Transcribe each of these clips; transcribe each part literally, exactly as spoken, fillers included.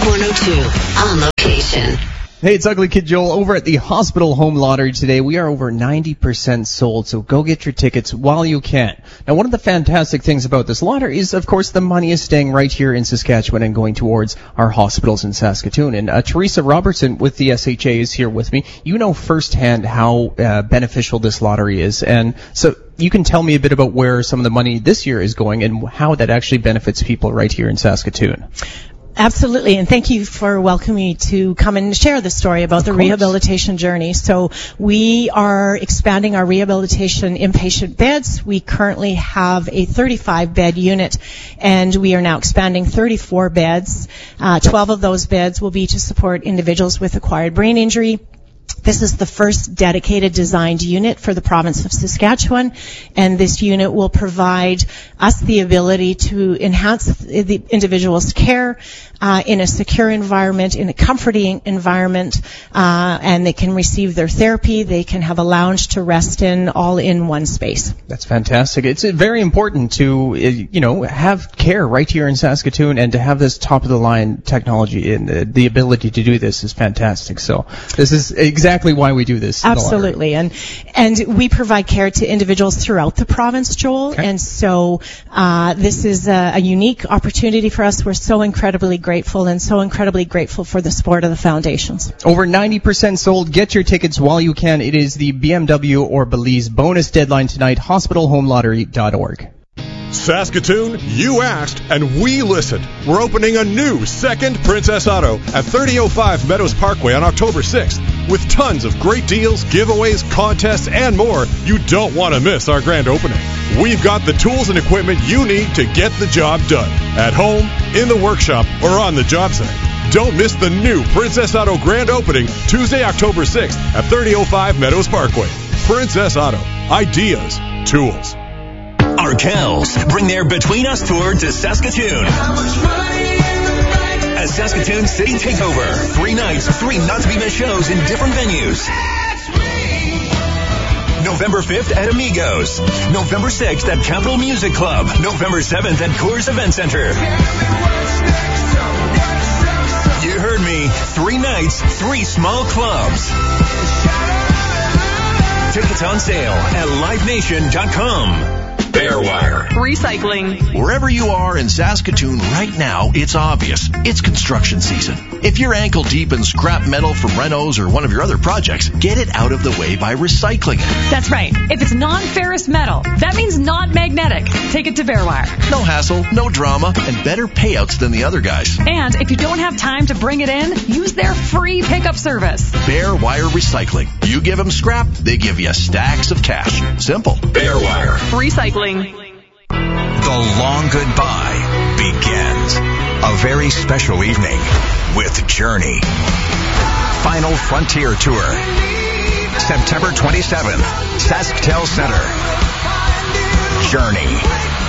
one oh two on location. Hey, it's Ugly Kid Joel over at the Hospital Home Lottery today. We are over ninety percent sold, so go get your tickets while you can. Now, one of the fantastic things about this lottery is, of course, the money is staying right here in Saskatchewan and going towards our hospitals in Saskatoon. And uh, Teresa Robertson with the S H A is here with me. You know firsthand how uh, beneficial this lottery is, and so you can tell me a bit about where some of the money this year is going and how that actually benefits people right here in Saskatoon. Absolutely, and thank you for welcoming me to come and share the story about the rehabilitation journey. So we are expanding our rehabilitation inpatient beds. We currently have a thirty-five bed unit, and we are now expanding thirty-four beds. Uh, twelve of those beds will be to support individuals with acquired brain injury. This is the first dedicated designed unit for the province of Saskatchewan, and this unit will provide us the ability to enhance the individual's care uh, in a secure environment, in a comforting environment, uh, and they can receive their therapy. They can have a lounge to rest in, all in one space. That's fantastic. It's very important to, you know, have care right here in Saskatoon, and to have this top-of-the-line technology and the, the ability to do this is fantastic. So this is exactly why we do this. Absolutely, and and we provide care to individuals throughout the province, Joel. Okay. And so uh, this is a, a unique opportunity for us. We're so incredibly grateful, and so incredibly grateful for the support of the foundations. Over ninety percent sold. Get your tickets while you can. It is the B M W or Belize bonus deadline tonight. hospital home lottery dot org. Saskatoon, you asked, and we listened. We're opening a new second Princess Auto at thirty oh five Meadows Parkway on October sixth. With tons of great deals, giveaways, contests, and more, you don't want to miss our grand opening. We've got the tools and equipment you need to get the job done. At home, in the workshop, or on the job site. Don't miss the new Princess Auto grand opening Tuesday, October sixth at thirty oh five Meadows Parkway. Princess Auto. Ideas. Tools. Arkells bring their Between Us tour to Saskatoon. A Saskatoon City Takeover. Three nights, three not-to-be-missed shows in different venues. November fifth at Amigos. November sixth at Capital Music Club. November seventh at Coors Event Center. You heard me. Three nights, three small clubs. Tickets on sale at live nation dot com. Bearwire Recycling. Wherever you are in Saskatoon right now, it's obvious. It's construction season. If you're ankle deep in scrap metal from Renos or one of your other projects, get it out of the way by recycling it. That's right. If it's non-ferrous metal, that means not magnetic. Take it to Bearwire. No hassle, no drama, and better payouts than the other guys. And if you don't have time to bring it in, use their free pickup service. Bearwire Recycling. You give them scrap, they give you stacks of cash. Simple. Bearwire Recycling. The long goodbye begins. A very special evening with Journey. Final Frontier Tour. September twenty-seventh, SaskTel Center. Journey.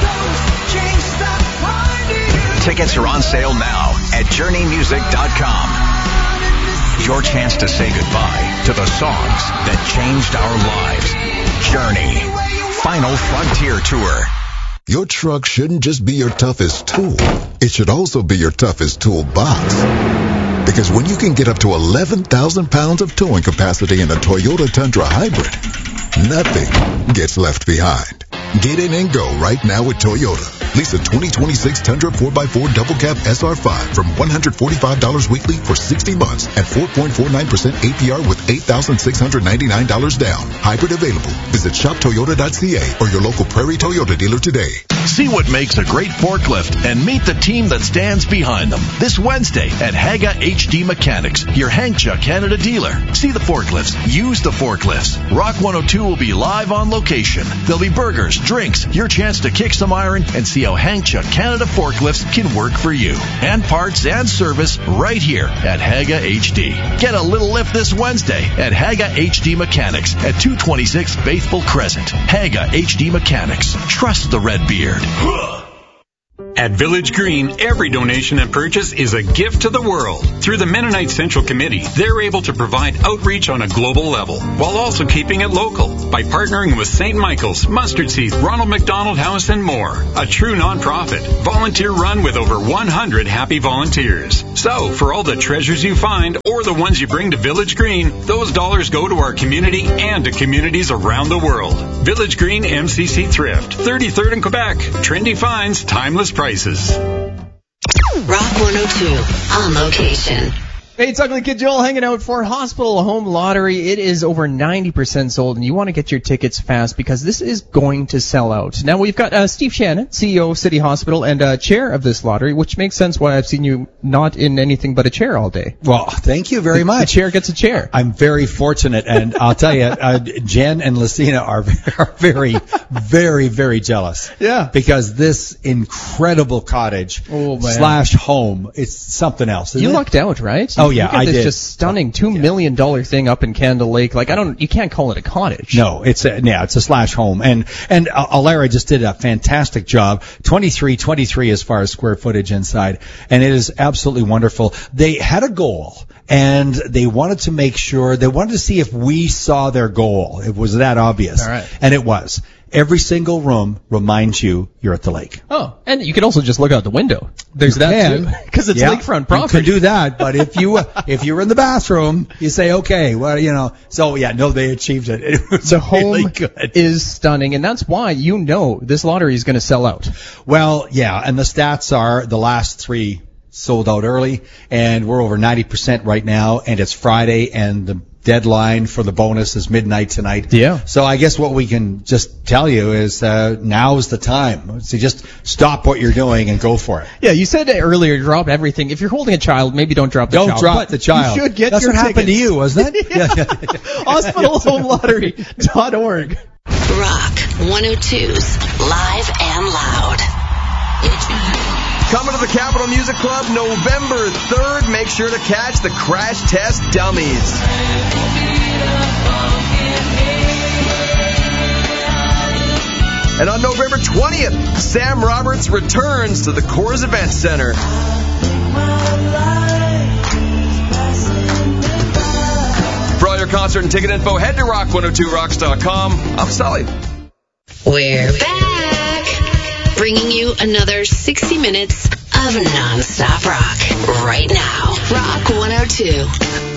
Tickets are on sale now at journey music dot com. Your chance to say goodbye to the songs that changed our lives. Journey. Final Frontier Tour. Your truck shouldn't just be your toughest tool. It should also be your toughest toolbox. Because when you can get up to eleven thousand pounds of towing capacity in a Toyota Tundra Hybrid, nothing gets left behind. Get in and go right now with Toyota. Lease a twenty twenty-six Tundra four by four Double Cab S R five from one hundred forty-five dollars weekly for sixty months at four point four nine percent A P R with eight thousand six hundred ninety-nine dollars down. Hybrid available. Visit shop toyota dot c a or your local Prairie Toyota dealer today. See what makes a great forklift and meet the team that stands behind them this Wednesday at Haga H D Mechanics, your Hangcha Canada dealer. See the forklifts. Use the forklifts. Rock one oh two will be live on location. There'll be burgers, drinks, your chance to kick some iron, and see how Hangcha Canada forklifts can work for you. And parts and service right here at Haga H D. Get a little lift this Wednesday at Haga H D Mechanics at two twenty-six Faithful Crescent. Haga H D Mechanics. Trust the red beard. At Village Green, every donation and purchase is a gift to the world. Through the Mennonite Central Committee, they're able to provide outreach on a global level, while also keeping it local by partnering with Saint Michael's, Mustard Seed, Ronald McDonald House, and more. A true nonprofit, volunteer-run with over one hundred happy volunteers. So, for all the treasures you find or the ones you bring to Village Green, those dollars go to our community and to communities around the world. Village Green M C C Thrift, thirty-third in Quebec. Trendy finds, timeless prices. Rock one oh two on location. Hey, it's Ugly Kid Joel hanging out for Hospital Home Lottery. It is over ninety percent sold, and you want to get your tickets fast because this is going to sell out. Now, we've got uh, Steve Shannon, C E O of City Hospital and uh, chair of this lottery, which makes sense why I've seen you not in anything but a chair all day. Well, thank you very the, much. The chair gets a chair. I'm very fortunate, and I'll tell you, uh, Jen and Lucina are, are very, very, very jealous. Yeah. Because this incredible cottage oh, man. slash home, it's something else, isn't you it? You lucked out, right? Oh, yeah, you got I this did. Just stunning two million dollar thing up in Candle Lake. Like I don't, you can't call it a cottage. No, it's a yeah, it's a slash home, and and uh, Alara just did a fantastic job. twenty-three twenty-three as far as square footage inside, and it is absolutely wonderful. They had a goal, and they wanted to make sure they wanted to see if we saw their goal. It was that obvious, all right. And it was. Every single room reminds you you're at the lake. Oh, and you can also just look out the window. There's you that can. too, because it's yeah, lakefront property. You can do that, but if you uh, if you're in the bathroom, you say, okay, well, you know. So yeah, no, they achieved it. It was the home really good. is stunning, and that's why you know this lottery is going to sell out. Well, yeah, and the stats are the last three sold out early, and we're over ninety percent right now, and it's Friday, and the deadline for the bonus is midnight tonight. Yeah. So I guess what we can just tell you is uh, now is the time. So just stop what you're doing and go for it. Yeah, you said earlier, drop everything. If you're holding a child, maybe don't drop the don't child. Don't drop but the child. You should get That's your what happened tickets. to you, wasn't it? yeah. yeah. hospital home lottery dot org. Rock one oh two's Live and Loud. Coming to the Capitol Music Club November third. Make sure to catch the Crash Test Dummies. And on November twentieth, Sam Roberts returns to the Coors Event Center. For all your concert and ticket info, head to rock one oh two rocks dot com. I'm Sully. We're back, bringing you another sixty minutes of non-stop rock right now. Rock one oh two.